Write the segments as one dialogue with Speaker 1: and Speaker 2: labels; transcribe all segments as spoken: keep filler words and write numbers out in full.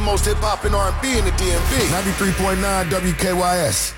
Speaker 1: most hip-hop and R and B in the D M V. ninety-three point nine W K Y S.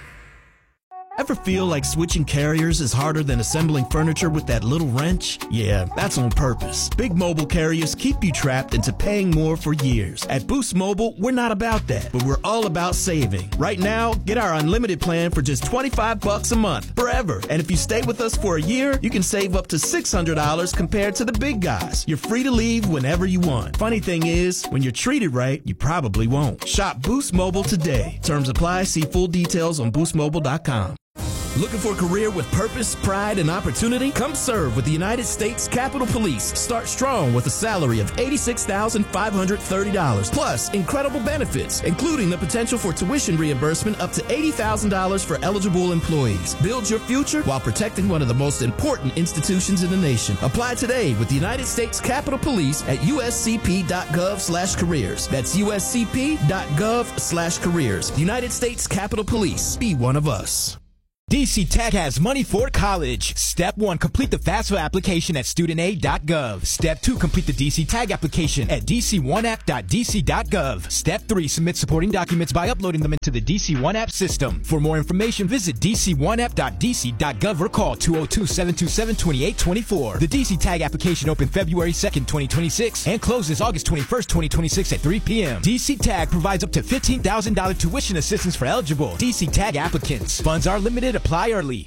Speaker 2: Ever feel like switching carriers is harder than assembling furniture with that little wrench? Yeah, that's on purpose. Big mobile carriers keep you trapped into paying more for years. At Boost Mobile, we're not about that, but we're all about saving. Right now, get our unlimited plan for just twenty-five bucks a month, forever. And if you stay with us for a year, you can save up to six hundred dollars compared to the big guys. You're free to leave whenever you want. Funny thing is, when you're treated right, you probably won't. Shop Boost Mobile today. Terms apply. See full details on boost mobile dot com. Looking for a career with purpose, pride, and opportunity? Come serve with the United States Capitol Police. Start strong with a salary of eighty-six thousand five hundred thirty dollars, plus incredible benefits, including the potential for tuition reimbursement up to eighty thousand dollars for eligible employees. Build your future while protecting one of the most important institutions in the nation. Apply today with the United States Capitol Police at U S C P dot gov slash careers. That's U S C P dot gov slash careers. United States Capitol Police. Be one of us.
Speaker 3: D C Tech has money for college. Step one, complete the FAFSA application at student aid dot gov. Step two, complete the D C Tag application at d c one app dot d c dot gov. Step three, submit supporting documents by uploading them into the D C one App system. For more information, visit d c one app dot d c dot gov or call two oh two, seven two seven, two eight two four. The D C Tag application opened February second, twenty twenty-six and closes August twenty-first, twenty twenty-six at three p.m. D C Tag provides up to fifteen thousand dollars tuition assistance for eligible D C Tag applicants. Funds are limited. Apply early.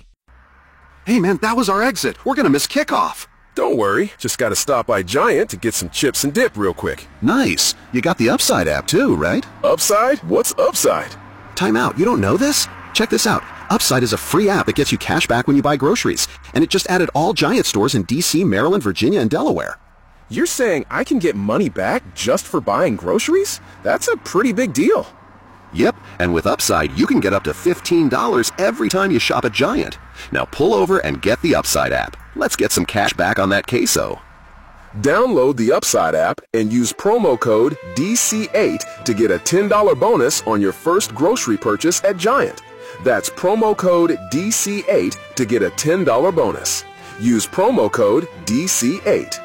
Speaker 4: Hey man, that was our exit. We're gonna miss kickoff.
Speaker 5: Don't worry. Just gotta stop by Giant to get some chips and dip real quick.
Speaker 4: Nice. You got the Upside app too, right?
Speaker 5: Upside? What's Upside?
Speaker 4: Time out. You don't know this? Check this out. Upside is a free app that gets you cash back when you buy groceries. And it just added all Giant stores in D C, Maryland, Virginia, and Delaware.
Speaker 5: You're saying I can get money back just for buying groceries? That's a pretty big deal.
Speaker 4: Yep, and with Upside, you can get up to fifteen dollars every time you shop at Giant. Now pull over and get the Upside app. Let's get some cash back on that queso.
Speaker 5: Download the Upside app and use promo code D C eight to get a ten dollars bonus on your first grocery purchase at Giant. That's promo code D C eight to get a ten dollars bonus. Use promo code D C eight.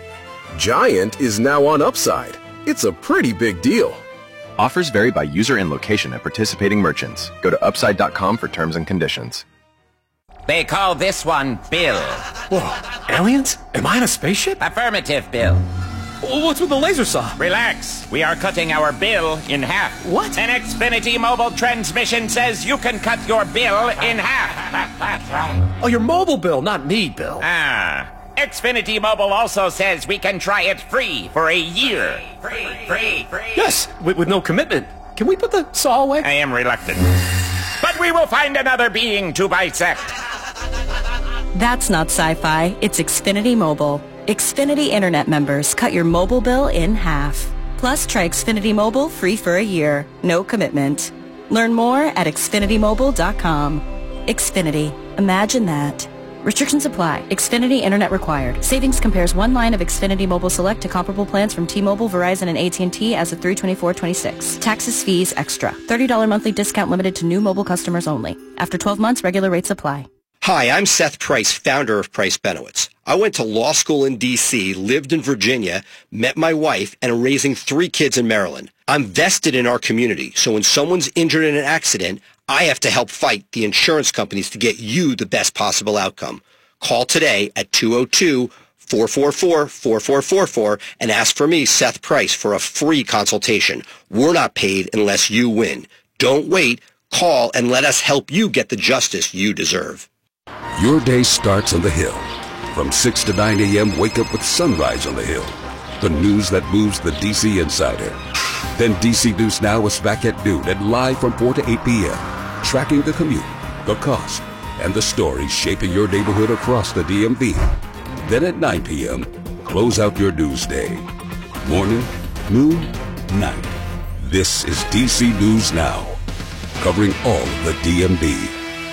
Speaker 5: Giant is now on Upside. It's a pretty big deal.
Speaker 6: Offers vary by user and location at participating merchants. Go to upside dot com for terms and conditions.
Speaker 7: They call this one Bill.
Speaker 8: Whoa, aliens? Am I in a spaceship?
Speaker 7: Affirmative, Bill.
Speaker 8: What's with the laser saw?
Speaker 7: Relax. We are cutting our bill in half.
Speaker 8: What?
Speaker 7: An Xfinity mobile transmission says you can cut your bill in half.
Speaker 8: Oh, your mobile bill, not me, Bill.
Speaker 7: Ah. Xfinity Mobile also says we can try it free for a year. Free, free, free.
Speaker 8: Yes, with, with no commitment. Can we put the saw away?
Speaker 7: I am reluctant. But we will find another being to bisect.
Speaker 9: That's not sci-fi. It's Xfinity Mobile. Xfinity Internet members cut your mobile bill in half. Plus, try Xfinity Mobile free for a year. No commitment. Learn more at xfinity mobile dot com. Xfinity. Imagine that. Restrictions apply. Xfinity Internet required. Savings compares one line of Xfinity Mobile Select to comparable plans from T-Mobile, Verizon, and A T and T as of three twenty-four twenty-six. Taxes, fees, extra. thirty dollars monthly discount limited to new mobile customers only. After twelve months, regular rates apply.
Speaker 10: Hi, I'm Seth Price, founder of Price Benowitz. I went to law school in D C, lived in Virginia, met my wife, and am raising three kids in Maryland. I'm vested in our community, so when someone's injured in an accident, I have to help fight the insurance companies to get you the best possible outcome. Call today at two oh two, four four four, four four four four and ask for me, Seth Price, for a free consultation. We're not paid unless you win. Don't wait. Call and let us help you get the justice you deserve.
Speaker 11: Your day starts on the Hill. From six to nine a.m., wake up with Sunrise on the Hill. The news that moves the D C insider. Then D C News Now is back at noon and live from four to eight p.m. Tracking the commute, the cost, and the stories shaping your neighborhood across the D M V. Then at nine p.m., close out your news day. Morning, noon, night. This is D C News Now, covering all of the D M V.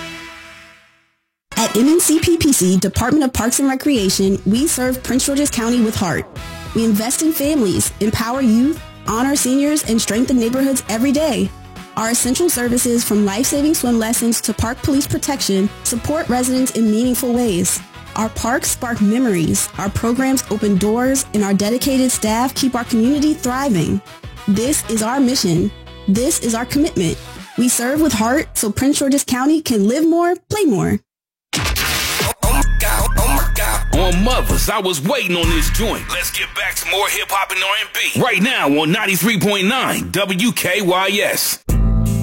Speaker 12: At M N C P P C, Department of Parks and Recreation, we serve Prince George's County with heart. We invest in families, empower youth, honor seniors, and strengthen neighborhoods every day. Our essential services, from life-saving swim lessons to park police protection, support residents in meaningful ways. Our parks spark memories, our programs open doors, and our dedicated staff keep our community thriving. This is our mission. This is our commitment. We serve with heart so Prince George's County can live more, play more.
Speaker 13: On Mothers, I was waiting on this joint. Let's get back to more hip-hop and R and B. Right now on ninety-three point nine W K Y S.